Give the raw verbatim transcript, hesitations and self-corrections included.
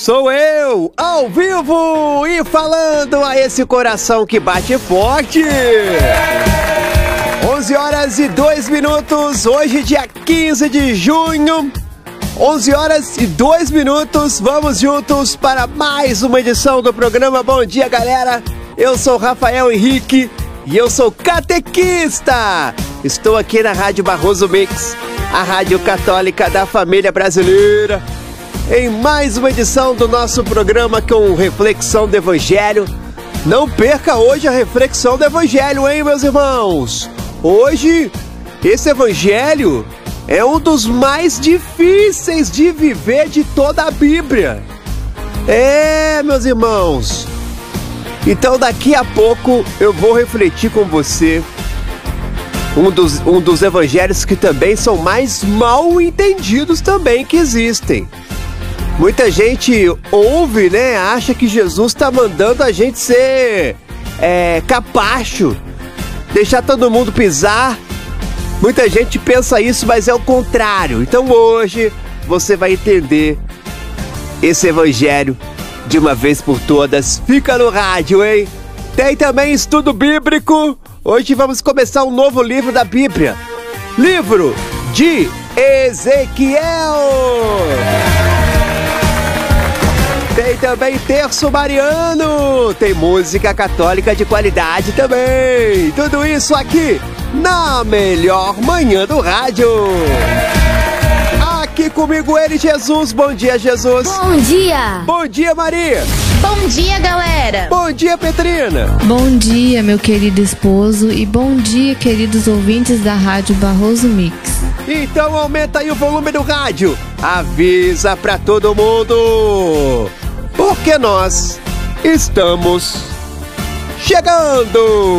Sou eu, ao vivo e falando a esse coração que bate forte. onze horas e dois minutos, hoje dia quinze de junho. onze horas e dois minutos, vamos juntos para mais uma edição do programa. Bom dia, galera. Eu sou Rafael Henrique e eu sou catequista. Estou aqui na Rádio Barroso Mix, a rádio católica da família brasileira, em mais uma edição do nosso programa com reflexão do Evangelho. Não perca hoje a reflexão do Evangelho, hein, meus irmãos? Hoje, esse Evangelho é um dos mais difíceis de viver de toda a Bíblia. É, meus irmãos. Então, daqui a pouco eu vou refletir com você um dos, um dos evangelhos que também são mais mal entendidos também que existem. Muita gente ouve, né? Acha que Jesus está mandando a gente ser é, capacho, deixar todo mundo pisar. Muita gente pensa isso, mas é o contrário. Então hoje você vai entender esse evangelho de uma vez por todas. Fica no rádio, hein? Tem também estudo bíblico. Hoje vamos começar um novo livro da Bíblia. Livro de Ezequiel. Tem também terço mariano. Tem música católica de qualidade também. Tudo isso aqui na melhor manhã do rádio. Aqui comigo ele, Jesus. Bom dia, Jesus. Bom dia. Bom dia, Maria. Bom dia, galera. Bom dia, Petrina. Bom dia, meu querido esposo. E bom dia, queridos ouvintes da Rádio Barroso Mix. Então aumenta aí o volume do rádio. Avisa pra todo mundo, porque nós estamos chegando.